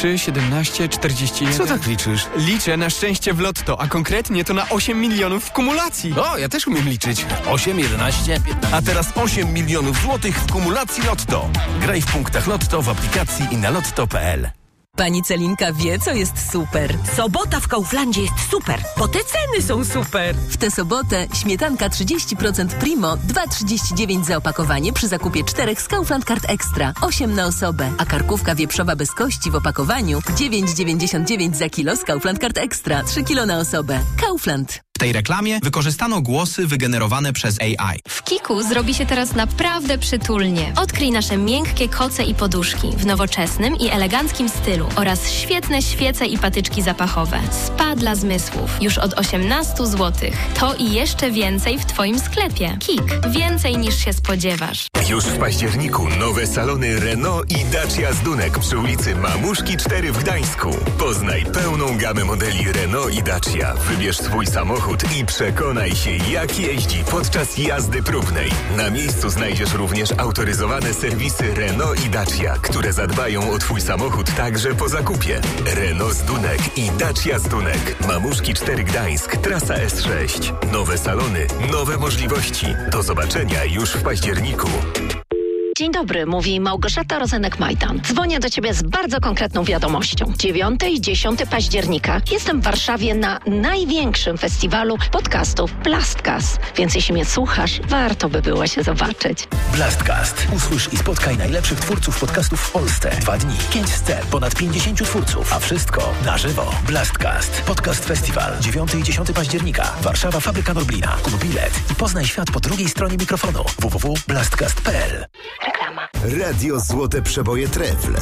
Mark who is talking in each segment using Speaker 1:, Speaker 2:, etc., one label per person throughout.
Speaker 1: 3, 17, 41...
Speaker 2: Co tak liczysz?
Speaker 1: Liczę na szczęście w lotto, a konkretnie to na 8 milionów w kumulacji.
Speaker 2: O, ja też umiem liczyć. 8, 11, 15...
Speaker 3: A teraz 8 milionów złotych w kumulacji Lotto. Graj w punktach Lotto w aplikacji i na lotto.pl.
Speaker 4: Pani Celinka wie, co jest super.
Speaker 5: Sobota w Kauflandzie jest super, bo te ceny są super.
Speaker 4: W tę sobotę śmietanka 30% Primo, 2,39 za opakowanie przy zakupie 4 z Kaufland Card Extra, 8 na osobę. A karkówka wieprzowa bez kości w opakowaniu 9,99 za kilo z Kaufland Card Extra, 3 kilo na osobę. Kaufland.
Speaker 6: W tej reklamie wykorzystano głosy wygenerowane przez AI.
Speaker 7: W Kiku zrobi się teraz naprawdę przytulnie. Odkryj nasze miękkie koce i poduszki w nowoczesnym i eleganckim stylu oraz świetne świece i patyczki zapachowe. Spa dla zmysłów. Już od 18 zł. To i jeszcze więcej w Twoim sklepie. Kik. Więcej niż się spodziewasz.
Speaker 8: Już w październiku nowe salony Renault i Dacia Zdunek przy ulicy Mamuszki 4 w Gdańsku. Poznaj pełną gamę modeli Renault i Dacia. Wybierz swój samochód i przekonaj się, jak jeździ podczas jazdy próbnej. Na miejscu znajdziesz również autoryzowane serwisy Renault i Dacia, które zadbają o Twój samochód także po zakupie. Renault Zdunek i Dacia Zdunek. Mamuszki 4 Gdańsk, trasa S6. Nowe salony, nowe możliwości. Do zobaczenia już w październiku.
Speaker 9: Dzień dobry, mówi Małgorzata Rozenek-Majdan. Dzwonię do Ciebie z bardzo konkretną wiadomością. 9 i 10 października jestem w Warszawie na największym festiwalu podcastów Blastcast. Więc jeśli mnie słuchasz, warto by było się zobaczyć.
Speaker 10: Blastcast. Usłysz i spotkaj najlepszych twórców podcastów w Polsce. 2 dni, 5 scen, ponad 50 twórców, a wszystko na żywo. Blastcast. Podcast Festiwal. 9 i 10 października. Warszawa, Fabryka Norblina. Kup bilet i poznaj świat po drugiej stronie mikrofonu. www.blastcast.pl.
Speaker 9: Reklama.
Speaker 11: Radio Złote Przeboje Trefl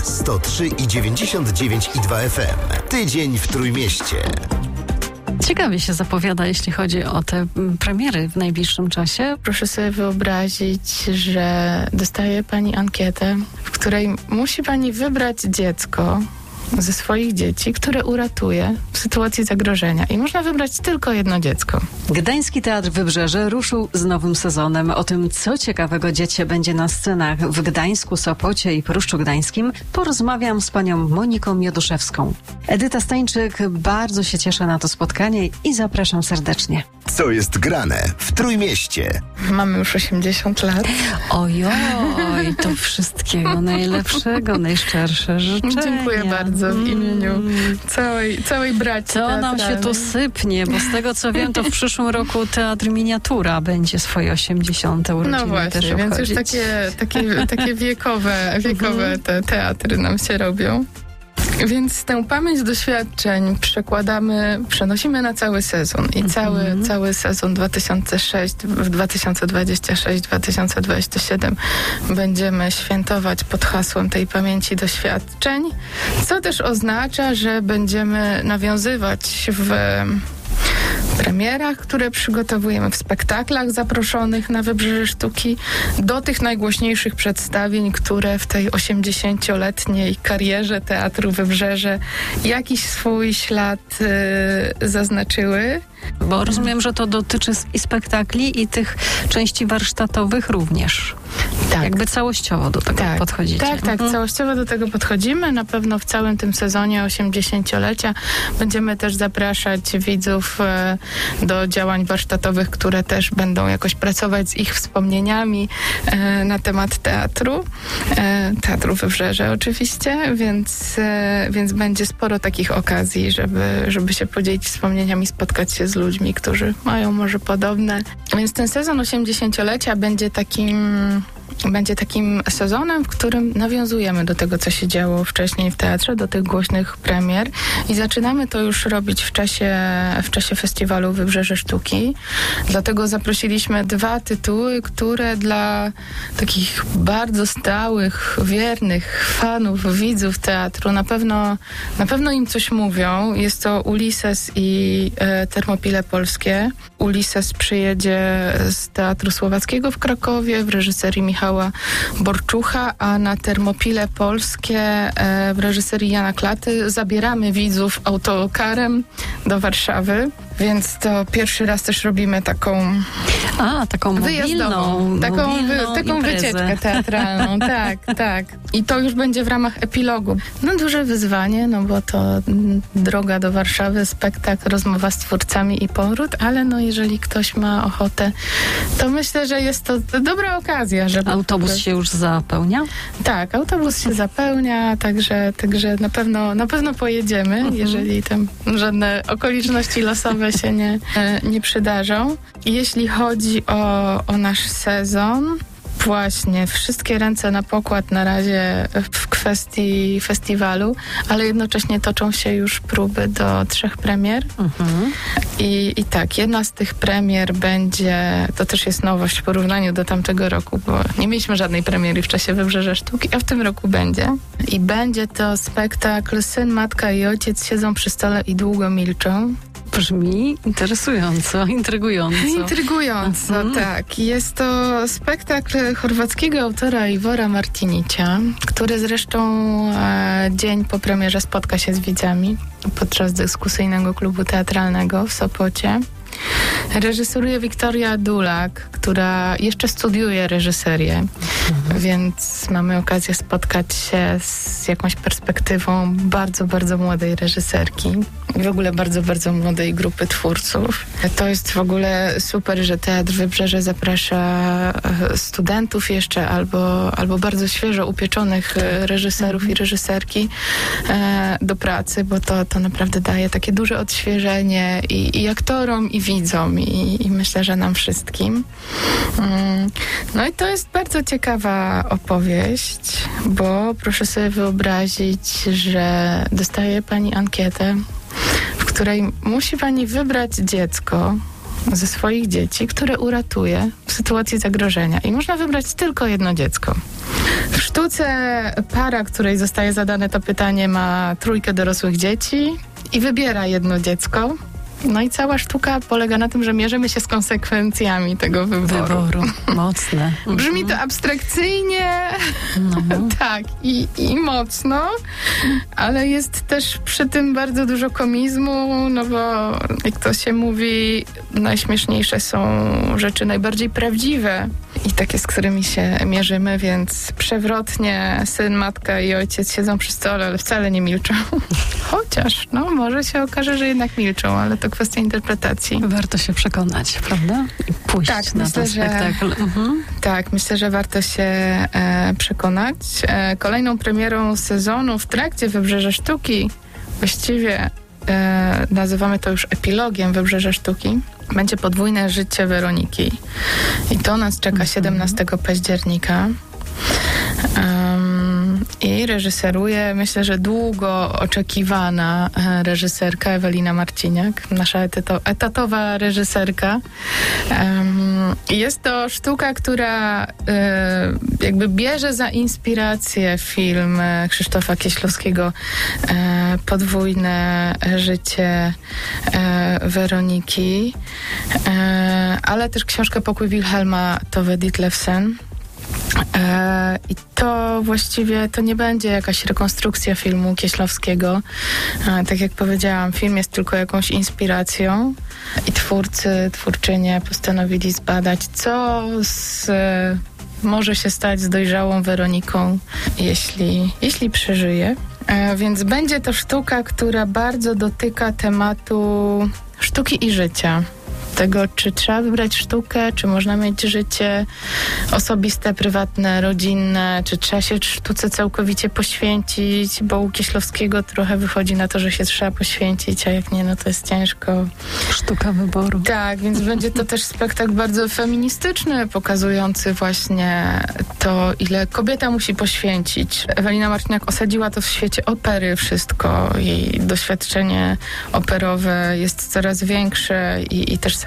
Speaker 11: 103,99,2 FM. Tydzień w Trójmieście.
Speaker 12: Ciekawie się zapowiada, jeśli chodzi o te premiery w najbliższym czasie.
Speaker 13: Proszę sobie wyobrazić, że dostaje pani ankietę, w której musi pani wybrać dziecko ze swoich dzieci, które uratuje w sytuacji zagrożenia. I można wybrać tylko jedno dziecko.
Speaker 12: Gdański Teatr Wybrzeże ruszył z nowym sezonem. O tym, co ciekawego dziecię będzie na scenach w Gdańsku, Sopocie i Pruszczu Gdańskim, porozmawiam z panią Moniką Mioduszewską. Edyta Stańczyk, bardzo się cieszę na to spotkanie i zapraszam serdecznie.
Speaker 11: Co jest grane w Trójmieście?
Speaker 13: Mamy już 80 lat.
Speaker 12: Ojoj, to wszystkiego najlepszego, najszczersze życzenia.
Speaker 13: Dziękuję bardzo w imieniu całej braci
Speaker 12: To nam się tu sypnie, bo z tego co wiem, to w przyszłym roku Teatr Miniatura będzie swoje 80. urodziny.
Speaker 13: No właśnie,
Speaker 12: też
Speaker 13: więc
Speaker 12: obchodzić.
Speaker 13: już takie wiekowe te teatry nam się robią. Więc tę pamięć doświadczeń przenosimy na cały sezon i cały sezon 2026-2027 będziemy świętować pod hasłem tej pamięci doświadczeń, co też oznacza, że będziemy nawiązywać w premierach, które przygotowujemy, w spektaklach zaproszonych na Wybrzeże Sztuki, do tych najgłośniejszych przedstawień, które w tej 80-letniej karierze Teatru Wybrzeże jakiś swój ślad zaznaczyły.
Speaker 12: Bo rozumiem, że to dotyczy i spektakli, i tych części warsztatowych również.
Speaker 13: Tak.
Speaker 12: Jakby całościowo do tego podchodzicie.
Speaker 13: Tak, całościowo do tego podchodzimy. Na pewno w całym tym sezonie 80-lecia będziemy też zapraszać widzów do działań warsztatowych, które też będą jakoś pracować z ich wspomnieniami na temat teatru. Teatru Wybrzeże oczywiście, więc będzie sporo takich okazji, żeby się podzielić wspomnieniami, spotkać się z ludźmi, którzy mają może podobne. Więc ten sezon 80-lecia będzie takim sezonem, w którym nawiązujemy do tego, co się działo wcześniej w teatrze, do tych głośnych premier i zaczynamy to już robić w czasie festiwalu Wybrzeże Sztuki. Dlatego zaprosiliśmy 2 tytuły, które dla takich bardzo stałych, wiernych fanów, widzów teatru na pewno im coś mówią. Jest to Ulises i Termopile Polskie. Ulises przyjedzie z Teatru Słowackiego w Krakowie w reżyserii Michała Borczucha, a na Termopile Polskie w reżyserii Jana Klaty zabieramy widzów autokarem do Warszawy. Więc to pierwszy raz też robimy taką
Speaker 12: wyjazdową,
Speaker 13: taką wycieczkę teatralną. Tak. I to już będzie w ramach epilogu. No duże wyzwanie, no bo to droga do Warszawy, spektakl, rozmowa z twórcami i powrót, ale no jeżeli ktoś ma ochotę, to myślę, że jest to dobra okazja, żeby...
Speaker 12: Autobus się już zapełnia?
Speaker 13: Tak, autobus się zapełnia, także na pewno pojedziemy, jeżeli tam żadne okoliczności losowe się nie przydarzą. Jeśli chodzi o nasz sezon, właśnie wszystkie ręce na pokład na razie w kwestii festiwalu, ale jednocześnie toczą się już próby do 3 premier. I tak, jedna z tych premier będzie, to też jest nowość w porównaniu do tamtego roku, bo nie mieliśmy żadnej premiery w czasie Wybrzeża Sztuki, a w tym roku będzie. I będzie to spektakl Syn, matka i ojciec siedzą przy stole i długo milczą.
Speaker 12: Brzmi interesująco, intrygująco.
Speaker 13: Tak. Jest to spektakl chorwackiego autora Ivora Martinicia, który zresztą dzień po premierze spotka się z widzami podczas dyskusyjnego klubu teatralnego w Sopocie. Reżyseruje Wiktoria Dulak, która jeszcze studiuje reżyserię, więc mamy okazję spotkać się z jakąś perspektywą bardzo, bardzo młodej reżyserki. W ogóle bardzo, bardzo młodej grupy twórców. To jest w ogóle super, że Teatr Wybrzeże zaprasza studentów jeszcze albo bardzo świeżo upieczonych reżyserów i reżyserki do pracy, bo to naprawdę daje takie duże odświeżenie i aktorom, i widzom, i myślę, że nam wszystkim. No i to jest bardzo ciekawa opowieść, bo proszę sobie wyobrazić, że dostaje pani ankietę, w której musi pani wybrać dziecko ze swoich dzieci, które uratuje w sytuacji zagrożenia. I można wybrać tylko jedno dziecko. W sztuce para, której zostaje zadane to pytanie, ma 3 dorosłych dzieci i wybiera jedno dziecko. No i cała sztuka polega na tym, że mierzymy się z konsekwencjami tego wyboru.
Speaker 12: Mocne.
Speaker 13: Brzmi to abstrakcyjnie, tak, i mocno, ale jest też przy tym bardzo dużo komizmu, no bo jak to się mówi, najśmieszniejsze są rzeczy najbardziej prawdziwe i takie, z którymi się mierzymy, więc przewrotnie syn, matka i ojciec siedzą przy stole, ale wcale nie milczą. Chociaż, może się okaże, że jednak milczą, ale to kwestia interpretacji.
Speaker 12: Warto się przekonać, prawda? I pójść na ten spektakl.
Speaker 13: Tak, myślę, że warto się przekonać. Kolejną premierą sezonu w trakcie Wybrzeża Sztuki, właściwie nazywamy to już epilogiem Wybrzeża Sztuki, będzie podwójne życie Weroniki. I to nas czeka 17 października. I reżyseruje, myślę, że długo oczekiwana reżyserka Ewelina Marciniak, nasza etatowa reżyserka. Jest to sztuka, która jakby bierze za inspirację film Krzysztofa Kieślowskiego Podwójne życie Weroniki, ale też książkę Pokój Wilhelma Tove Ditlevsen. I to właściwie to nie będzie jakaś rekonstrukcja filmu Kieślowskiego. Tak jak powiedziałam, film jest tylko jakąś inspiracją i twórczynie postanowili zbadać, co może się stać z dojrzałą Weroniką, jeśli przeżyje. Więc będzie to sztuka, która bardzo dotyka tematu sztuki i życia. Tego, czy trzeba wybrać sztukę, czy można mieć życie osobiste, prywatne, rodzinne, czy trzeba się sztuce całkowicie poświęcić, bo u Kieślowskiego trochę wychodzi na to, że się trzeba poświęcić, a jak nie, no to jest ciężko.
Speaker 12: Sztuka wyboru.
Speaker 13: Tak, więc będzie to też spektakl bardzo feministyczny, pokazujący właśnie to, ile kobieta musi poświęcić. Ewelina Marciniak osadziła to w świecie opery wszystko. Jej doświadczenie operowe jest coraz większe i też sama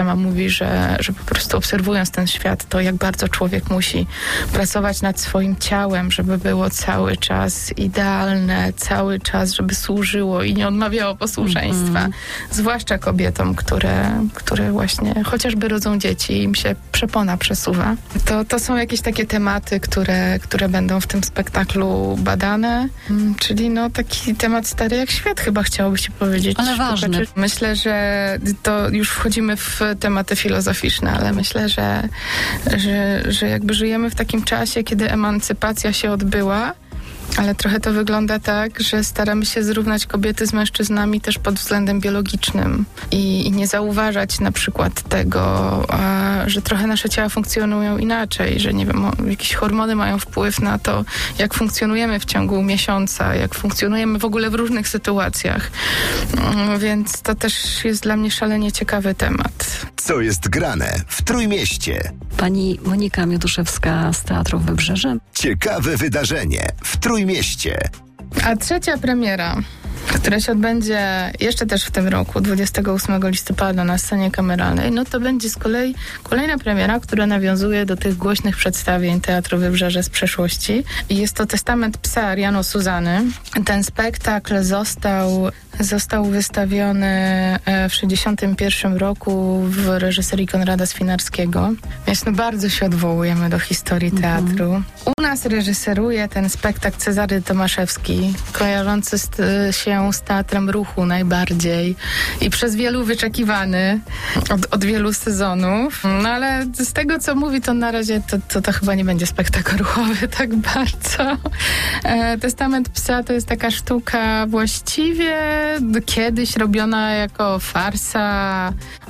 Speaker 13: sama mówi, że po prostu obserwując ten świat, to jak bardzo człowiek musi pracować nad swoim ciałem, żeby było cały czas idealne, cały czas, żeby służyło i nie odmawiało posłuszeństwa. Zwłaszcza kobietom, które właśnie chociażby rodzą dzieci i im się przepona przesuwa. To są jakieś takie tematy, które będą w tym spektaklu badane, czyli taki temat stary jak świat chyba chciałoby się powiedzieć.
Speaker 12: Ale ważny.
Speaker 13: Myślę, że to już wchodzimy w tematy filozoficzne, ale myślę, że jakby żyjemy w takim czasie, kiedy emancypacja się odbyła, ale trochę to wygląda tak, że staramy się zrównać kobiety z mężczyznami też pod względem biologicznym i nie zauważać na przykład tego, że trochę nasze ciała funkcjonują inaczej, że nie wiem, jakieś hormony mają wpływ na to, jak funkcjonujemy w ciągu miesiąca, jak funkcjonujemy w ogóle w różnych sytuacjach. Więc to też jest dla mnie szalenie ciekawy temat.
Speaker 11: Co jest grane w Trójmieście?
Speaker 12: Pani Monika Mioduszewska z Teatru Wybrzeże.
Speaker 11: Ciekawe wydarzenie w Trójmieście.
Speaker 13: A trzecia premiera, która się odbędzie jeszcze też w tym roku, 28 listopada na scenie kameralnej, to będzie z kolei kolejna premiera, która nawiązuje do tych głośnych przedstawień Teatru Wybrzeże z przeszłości. I jest to Testament psa Ariano Suzany. Ten spektakl został wystawiony w 1961 roku w reżyserii Konrada Swinarskiego. Więc bardzo się odwołujemy do historii teatru. U nas reżyseruje ten spektakl Cezary Tomaszewski, kojarzący się z Teatrem Ruchu najbardziej i przez wielu wyczekiwany od wielu sezonów. Ale z tego, co mówi, to na razie to chyba nie będzie spektakl ruchowy tak bardzo. Testament psa to jest taka sztuka właściwie kiedyś robiona jako farsa,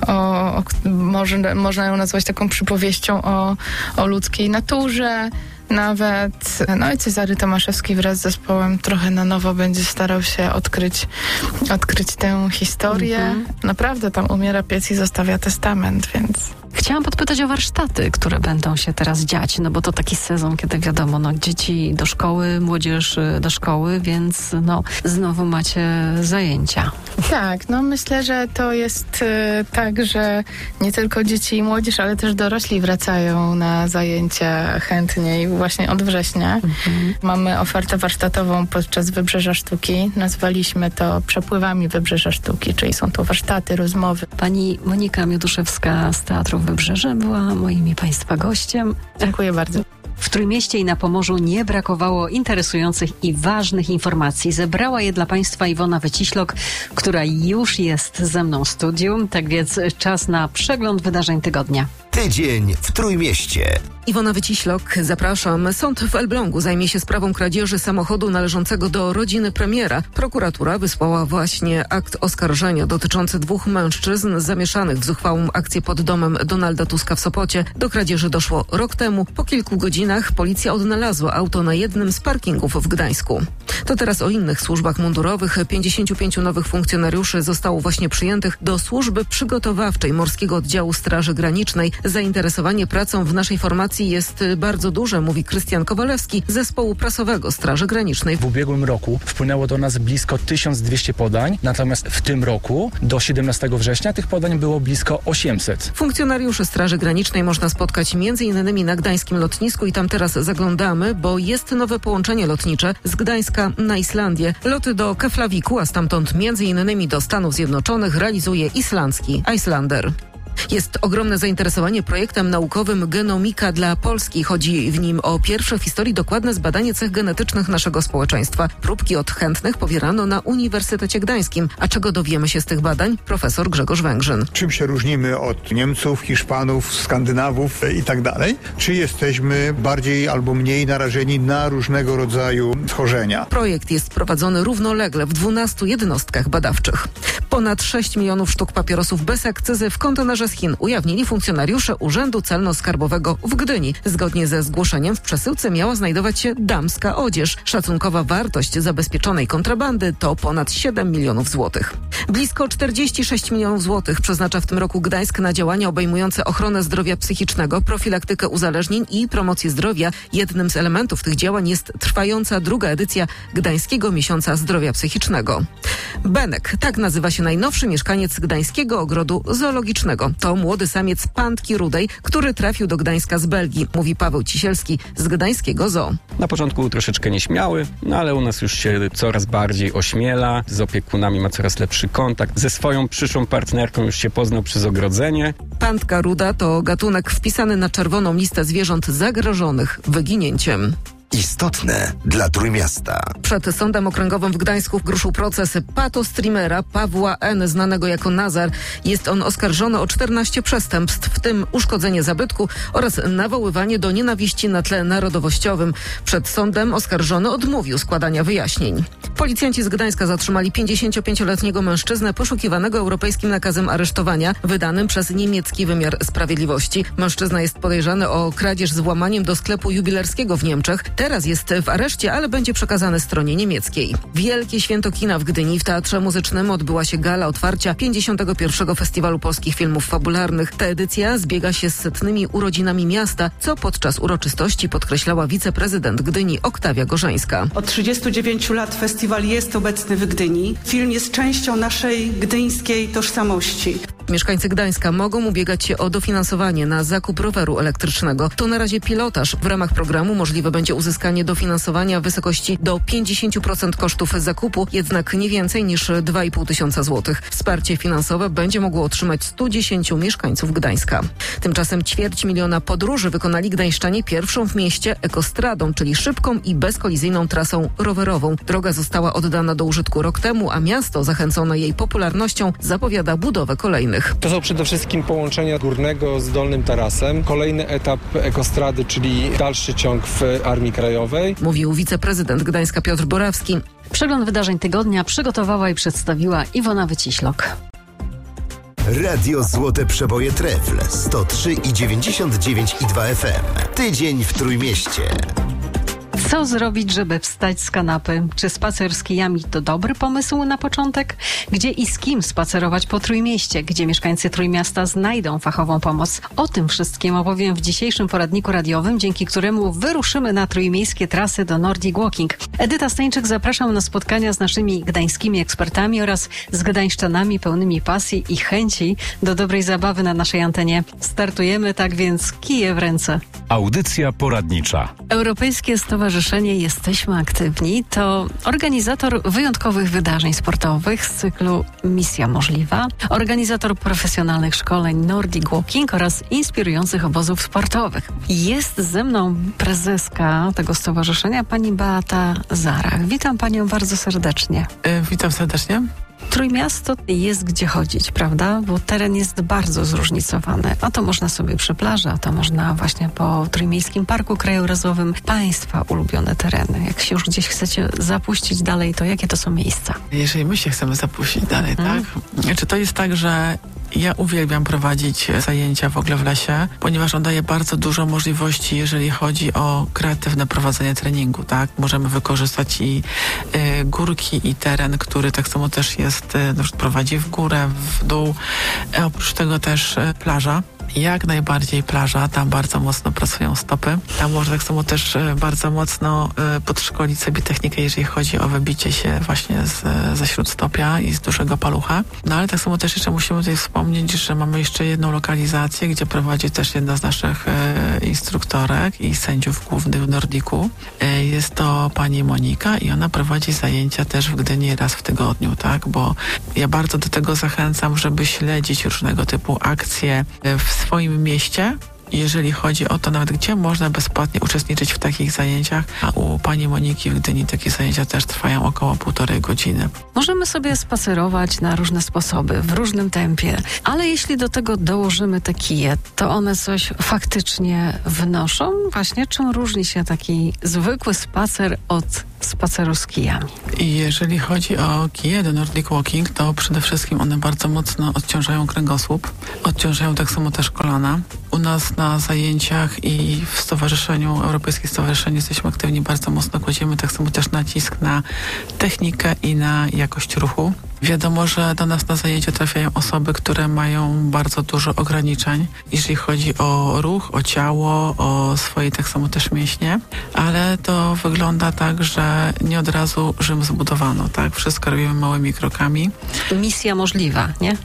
Speaker 13: można ją nazwać taką przypowieścią o ludzkiej naturze. Nawet i Cezary Tomaszewski wraz z zespołem trochę na nowo będzie starał się odkryć tę historię. Naprawdę tam umiera pies i zostawia testament, więc...
Speaker 12: Chciałam podpytać o warsztaty, które będą się teraz dziać, bo to taki sezon, kiedy wiadomo, dzieci do szkoły, młodzież do szkoły, więc znowu macie zajęcia.
Speaker 13: Tak, myślę, że to jest tak, że nie tylko dzieci i młodzież, ale też dorośli wracają na zajęcia chętniej właśnie od września. Mamy ofertę warsztatową podczas Wybrzeża Sztuki. Nazwaliśmy to Przepływami Wybrzeża Sztuki, czyli są to warsztaty, rozmowy.
Speaker 12: Pani Monika Mioduszewska z Teatru Wybrzeże była moim i Państwa gościem.
Speaker 13: Dziękuję bardzo.
Speaker 12: W Trójmieście i na Pomorzu nie brakowało interesujących i ważnych informacji. Zebrała je dla Państwa Iwona Wyciślok, która już jest ze mną w studiu. Tak więc czas na przegląd wydarzeń tygodnia.
Speaker 11: Tydzień w Trójmieście.
Speaker 5: Iwona Wyciślok, zapraszam. Sąd w Elblągu zajmie się sprawą kradzieży samochodu należącego do rodziny premiera. Prokuratura wysłała właśnie akt oskarżenia dotyczący 2 mężczyzn zamieszanych w zuchwałą akcję pod domem Donalda Tuska w Sopocie. Do kradzieży doszło rok temu. Po kilku godzinach policja odnalazła auto na jednym z parkingów w Gdańsku. To teraz o innych służbach mundurowych. 55 nowych funkcjonariuszy zostało właśnie przyjętych do służby przygotowawczej Morskiego Oddziału Straży Granicznej. Zainteresowanie pracą w naszej formacji jest bardzo duże, mówi Krystian Kowalewski z zespołu prasowego Straży Granicznej.
Speaker 14: W ubiegłym roku wpłynęło do nas blisko 1200 podań, natomiast w tym roku do 17 września tych podań było blisko 800.
Speaker 5: Funkcjonariuszy Straży Granicznej można spotkać m.in. na gdańskim lotnisku i tam teraz zaglądamy, bo jest nowe połączenie lotnicze z Gdańska na Islandię. Loty do Keflaviku, a stamtąd m.in. do Stanów Zjednoczonych realizuje islandzki Islander. Jest ogromne zainteresowanie projektem naukowym Genomika dla Polski. Chodzi w nim o pierwsze w historii dokładne zbadanie cech genetycznych naszego społeczeństwa. Próbki od chętnych pobierano na Uniwersytecie Gdańskim. A czego dowiemy się z tych badań? Profesor Grzegorz Węgrzyn.
Speaker 15: Czym się różnimy od Niemców, Hiszpanów, Skandynawów i tak dalej? Czy jesteśmy bardziej albo mniej narażeni na różnego rodzaju schorzenia?
Speaker 5: Projekt jest prowadzony równolegle w 12 jednostkach badawczych. Ponad 6 milionów sztuk papierosów bez akcyzy w kontenerze z Chin ujawnili funkcjonariusze Urzędu Celno-Skarbowego w Gdyni. Zgodnie ze zgłoszeniem w przesyłce miała znajdować się damska odzież. Szacunkowa wartość zabezpieczonej kontrabandy to ponad 7 milionów złotych. Blisko 46 milionów złotych przeznacza w tym roku Gdańsk na działania obejmujące ochronę zdrowia psychicznego, profilaktykę uzależnień i promocję zdrowia. Jednym z elementów tych działań jest trwająca 2. edycja Gdańskiego Miesiąca Zdrowia Psychicznego. Benek, tak nazywa się najnowszy mieszkaniec Gdańskiego Ogrodu Zoologicznego. To młody samiec pantki rudej, który trafił do Gdańska z Belgii, mówi Paweł Cisielski z gdańskiego zoo.
Speaker 16: Na początku troszeczkę nieśmiały, ale u nas już się coraz bardziej ośmiela, z opiekunami ma coraz lepszy kontakt, ze swoją przyszłą partnerką już się poznał przez ogrodzenie.
Speaker 5: Pantka ruda to gatunek wpisany na czerwoną listę zwierząt zagrożonych wyginięciem.
Speaker 11: Istotne dla Trójmiasta.
Speaker 5: Przed Sądem Okręgowym w Gdańsku ruszył proces patostreamera Pawła N., znanego jako Nazar. Jest on oskarżony o 14 przestępstw, w tym uszkodzenie zabytku oraz nawoływanie do nienawiści na tle narodowościowym. Przed sądem oskarżony odmówił składania wyjaśnień. Policjanci z Gdańska zatrzymali 55-letniego mężczyznę poszukiwanego europejskim nakazem aresztowania, wydanym przez niemiecki wymiar sprawiedliwości. Mężczyzna jest podejrzany o kradzież z włamaniem do sklepu jubilerskiego w Niemczech. Teraz jest w areszcie, ale będzie przekazany stronie niemieckiej. Wielkie święto kina w Gdyni. W Teatrze Muzycznym odbyła się gala otwarcia 51. Festiwalu Polskich Filmów Fabularnych. Ta edycja zbiega się z 100. urodzinami miasta, co podczas uroczystości podkreślała wiceprezydent Gdyni Oktawia Gorzeńska.
Speaker 17: Od 39 lat festiwal jest obecny w Gdyni. Film jest częścią naszej gdyńskiej tożsamości.
Speaker 5: Mieszkańcy Gdańska mogą ubiegać się o dofinansowanie na zakup roweru elektrycznego. To na razie pilotaż. W ramach programu możliwe będzie uzyskanie dofinansowania w wysokości do 50% kosztów zakupu, jednak nie więcej niż 2,5 tysiąca złotych. Wsparcie finansowe będzie mogło otrzymać 110 mieszkańców Gdańska. Tymczasem 250 000 podróży wykonali gdańszczanie pierwszą w mieście ekostradą, czyli szybką i bezkolizyjną trasą rowerową. Droga została oddana do użytku rok temu, a miasto, zachęcone jej popularnością, zapowiada budowę kolejnych.
Speaker 18: To są przede wszystkim połączenia górnego z Dolnym Tarasem. Kolejny etap ekostrady, czyli dalszy ciąg w Armii Krajowej.
Speaker 5: Mówił wiceprezydent Gdańska Piotr Borawski.
Speaker 12: Przegląd wydarzeń tygodnia przygotowała i przedstawiła Iwona Wyciślok.
Speaker 11: Radio Złote Przeboje Trefl 103,99,2 FM. Tydzień w Trójmieście.
Speaker 12: Co zrobić, żeby wstać z kanapy? Czy spacer z kijami to dobry pomysł na początek? Gdzie i z kim spacerować po Trójmieście? Gdzie mieszkańcy Trójmiasta znajdą fachową pomoc? O tym wszystkim opowiem w dzisiejszym poradniku radiowym, dzięki któremu wyruszymy na trójmiejskie trasy do Nordic Walking. Edyta Stańczyk, zapraszam na spotkania z naszymi gdańskimi ekspertami oraz z gdańszczanami pełnymi pasji i chęci do dobrej zabawy na naszej antenie. Startujemy, tak więc kije w ręce.
Speaker 19: Audycja poradnicza.
Speaker 12: Europejskie Stowarzyszenie Jesteśmy Aktywni to organizator wyjątkowych wydarzeń sportowych z cyklu Misja Możliwa, organizator profesjonalnych szkoleń Nordic Walking oraz inspirujących obozów sportowych. Jest ze mną prezeska tego stowarzyszenia, pani Beata Zarach. Witam panią bardzo serdecznie.
Speaker 20: Witam serdecznie.
Speaker 12: Trójmiasto jest gdzie chodzić, prawda? Bo teren jest bardzo zróżnicowany. A to można sobie przy plaży, a to można właśnie po Trójmiejskim Parku Krajobrazowym. Państwa ulubione tereny. Jak się już gdzieś chcecie zapuścić dalej, to jakie to są miejsca?
Speaker 20: Jeżeli my się chcemy zapuścić dalej, tak? Czy to jest tak, że ja uwielbiam prowadzić zajęcia w ogóle w lesie, ponieważ on daje bardzo dużo możliwości, jeżeli chodzi o kreatywne prowadzenie treningu, tak? Możemy wykorzystać i górki, i teren, który tak samo też jest, prowadzi w górę, w dół. Oprócz tego też plaża. Jak najbardziej plaża, tam bardzo mocno pracują stopy. Tam można tak samo też bardzo mocno podszkolić sobie technikę, jeżeli chodzi o wybicie się właśnie ze śródstopia i z dużego palucha. No ale tak samo też jeszcze musimy tutaj wspomnieć, że mamy jeszcze jedną lokalizację, gdzie prowadzi też jedna z naszych instruktorek i sędziów głównych w Nordiku. Jest to pani Monika i ona prowadzi zajęcia też w Gdyni raz w tygodniu, tak? Bo ja bardzo do tego zachęcam, żeby śledzić różnego typu akcje w swoim mieście, jeżeli chodzi o to nawet, gdzie można bezpłatnie uczestniczyć w takich zajęciach, a u pani Moniki w Gdyni takie zajęcia też trwają około 1,5 godziny.
Speaker 12: Możemy sobie spacerować na różne sposoby, w różnym tempie, ale jeśli do tego dołożymy te kije, to one coś faktycznie wnoszą? Właśnie czym różni się taki zwykły spacer od spaceru z kijami?
Speaker 20: I jeżeli chodzi o kije do Nordic Walking, to przede wszystkim one bardzo mocno odciążają kręgosłup, odciążają tak samo też kolana. U nas na zajęciach i w stowarzyszeniu, Europejskim Stowarzyszeniu Jesteśmy Aktywni, bardzo mocno kładziemy tak samo też nacisk na technikę i na jakość ruchu. Wiadomo, że do nas na zajęcia trafiają osoby, które mają bardzo dużo ograniczeń, jeżeli chodzi o ruch, o ciało, o swoje tak samo też mięśnie, ale to wygląda tak, że nie od razu Rzym zbudowano, tak? Wszystko robimy małymi krokami.
Speaker 12: Misja możliwa, nie?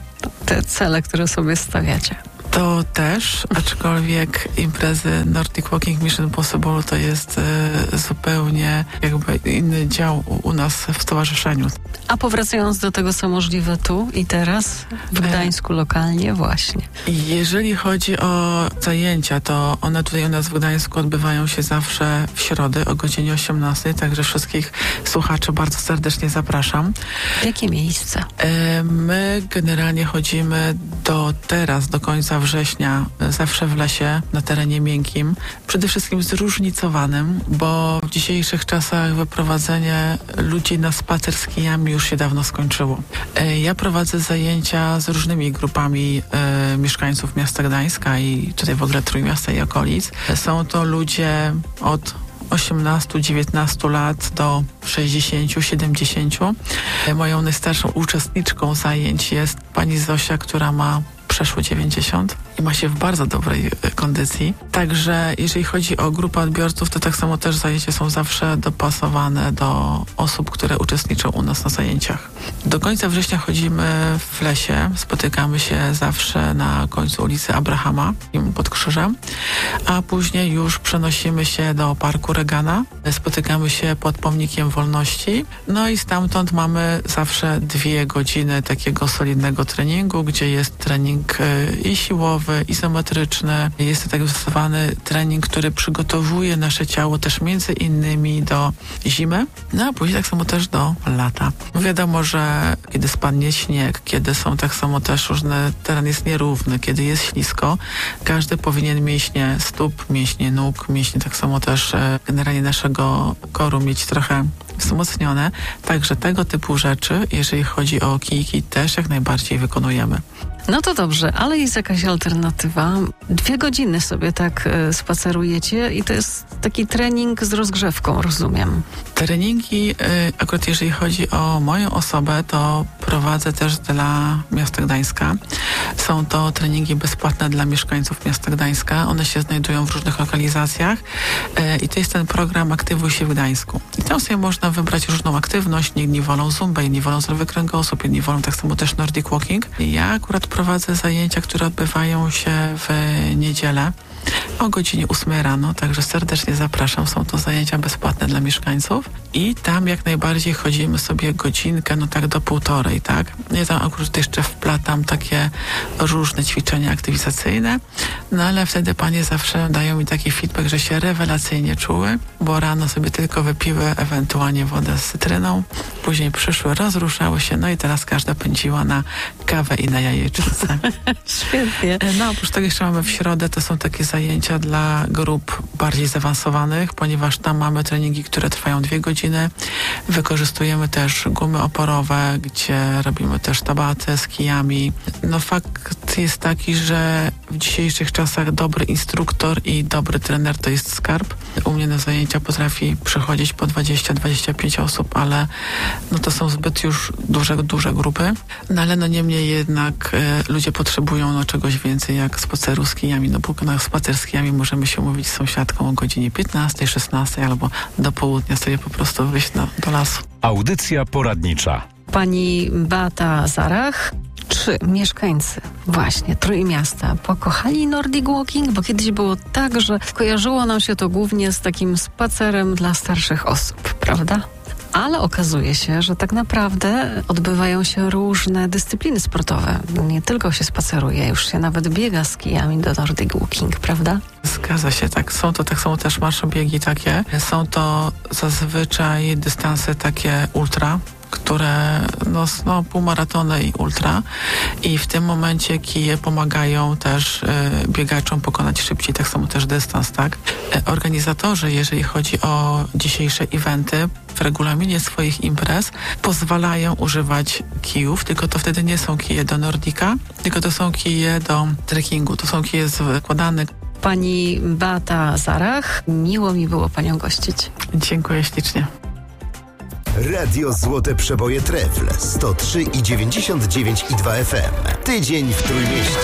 Speaker 12: te cele, które sobie stawiacie?
Speaker 20: To też, aczkolwiek imprezy Nordic Walking Mission Impossible to jest zupełnie jakby inny dział u nas w stowarzyszeniu.
Speaker 12: A powracając do tego, co możliwe tu i teraz, w Gdańsku lokalnie właśnie.
Speaker 20: Jeżeli chodzi o zajęcia, to one tutaj u nas w Gdańsku odbywają się zawsze w środę o godzinie 18, także wszystkich słuchaczy bardzo serdecznie zapraszam.
Speaker 12: Jakie miejsce?
Speaker 20: My generalnie chodzimy do końca września, zawsze w lesie, na terenie miękkim. Przede wszystkim zróżnicowanym, bo w dzisiejszych czasach wyprowadzenie ludzi na spacer z kijami już się dawno skończyło. Ja prowadzę zajęcia z różnymi grupami mieszkańców miasta Gdańska i tutaj w ogóle Trójmiasta i okolic. Są to ludzie od 18-19 lat do 60-70. Moją najstarszą uczestniczką zajęć jest pani Zosia, która ma przeszło 90 i ma się w bardzo dobrej kondycji. Także jeżeli chodzi o grupę odbiorców, to tak samo też zajęcia są zawsze dopasowane do osób, które uczestniczą u nas na zajęciach. Do końca września chodzimy w lesie, spotykamy się zawsze na końcu ulicy Abrahama pod krzyżem, a później już przenosimy się do Parku Regana, spotykamy się pod Pomnikiem Wolności, no i stamtąd mamy zawsze 2 godziny takiego solidnego treningu, gdzie jest trening i siłowy, izometryczny. Jest to tak zwany trening, który przygotowuje nasze ciało też między innymi do zimy, no a później tak samo też do lata. Wiadomo, że kiedy spadnie śnieg, kiedy są tak samo też różne, teren jest nierówny, kiedy jest ślisko, każdy powinien mięśnie stóp, mięśnie nóg, mięśnie tak samo też generalnie naszego koru mieć trochę wzmocnione. Także tego typu rzeczy, jeżeli chodzi o kijki, też jak najbardziej wykonujemy.
Speaker 12: No to dobrze, ale jest jakaś alternatywa. 2 godziny sobie tak spacerujecie i to jest taki trening z rozgrzewką, rozumiem.
Speaker 20: Treningi, akurat jeżeli chodzi o moją osobę, to prowadzę też dla miasta Gdańska. Są to treningi bezpłatne dla mieszkańców miasta Gdańska. One się znajdują w różnych lokalizacjach i to jest ten program Aktywuj się w Gdańsku. I tam sobie można wybrać różną aktywność. Jedni wolą zumbę, inni wolą zdrowy kręgosłup, inni wolą tak samo też Nordic Walking. Ja akurat prowadzę zajęcia, które odbywają się w niedzielę o godzinie 8 rano, także serdecznie zapraszam. Są to zajęcia bezpłatne dla mieszkańców i tam jak najbardziej chodzimy sobie godzinkę, no tak do 1,5, tak? Ja tam akurat jeszcze wplatam takie różne ćwiczenia aktywizacyjne, no ale wtedy panie zawsze dają mi taki feedback, że się rewelacyjnie czuły, bo rano sobie tylko wypiły ewentualnie wodę z cytryną, później przyszły, rozruszały się, no i teraz każda pędziła na kawę i na jajecznicę.
Speaker 12: Świetnie.
Speaker 20: No oprócz tego jeszcze mamy w środę, to są takie zajęcia dla grup bardziej zaawansowanych, ponieważ tam mamy treningi, które trwają 2 godziny. Wykorzystujemy też gumy oporowe, gdzie robimy też tabaty z kijami. No fakt jest taki, że w dzisiejszych czasach dobry instruktor i dobry trener to jest skarb. U mnie na zajęcia potrafi przychodzić po 20-25 osób, ale no to są zbyt już duże grupy. No ale no niemniej jednak ludzie potrzebują czegoś więcej jak spaceru z kijami, no bo na spacer z kijami możemy się umówić z sąsiadką o godzinie 15, 16 albo do południa sobie po prostu wyjść do lasu.
Speaker 19: Audycja poradnicza.
Speaker 12: Pani Beata Zarach. Czy mieszkańcy właśnie Trójmiasta pokochali Nordic Walking? Bo kiedyś było tak, że kojarzyło nam się to głównie z takim spacerem dla starszych osób, prawda? Ale okazuje się, że tak naprawdę odbywają się różne dyscypliny sportowe. Nie tylko się spaceruje, już się nawet biega z kijami do Nordic Walking, prawda?
Speaker 20: Zgadza się, tak. Są to tak samo też marszobiegi takie. Są to zazwyczaj dystanse takie ultra, które półmaratony i ultra i w tym momencie kije pomagają też biegaczom pokonać szybciej, tak samo też dystans, tak? Organizatorzy, jeżeli chodzi o dzisiejsze eventy, w regulaminie swoich imprez pozwalają używać kijów, tylko to wtedy nie są kije do Nordika, tylko to są kije do trekkingu, to są kije zakładane.
Speaker 12: Pani Beata Zarach, miło mi było panią gościć.
Speaker 20: Dziękuję ślicznie.
Speaker 11: Radio Złote Przeboje Trefl 103,99 i 2 FM. Tydzień w Trójmieście.